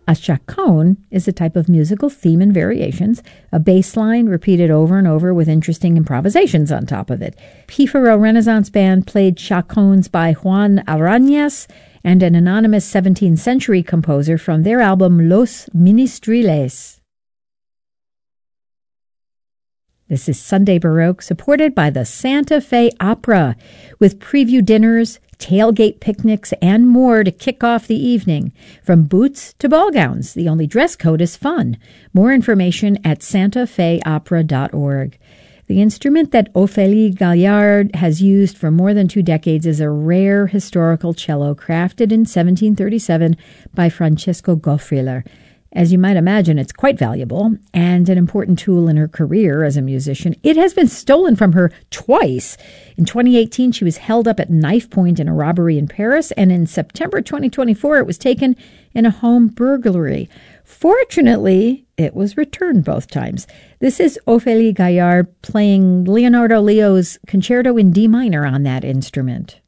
A chaconne is a type of musical theme and variations, a bass line repeated over and over with interesting improvisations on top of it. Pífaro Renaissance Band played chaconnes by Juan Arañas and an anonymous 17th century composer from their album Los Ministriles. This is Sunday Baroque, supported by the Santa Fe Opera, with preview dinners, tailgate picnics, and more to kick off the evening. From boots to ball gowns, the only dress code is fun. More information at santafeopera.org. The instrument that Ophélie Gaillard has used for more than 2 decades is a rare historical cello crafted in 1737 by Francesco Goffriller. As you might imagine, it's quite valuable and an important tool in her career as a musician. It has been stolen from her twice. In 2018, she was held up at knife point in a robbery in Paris, and in September 2024, it was taken in a home burglary. Fortunately, it was returned both times. This is Ophélie Gaillard playing Leonardo Leo's Concerto in D minor on that instrument.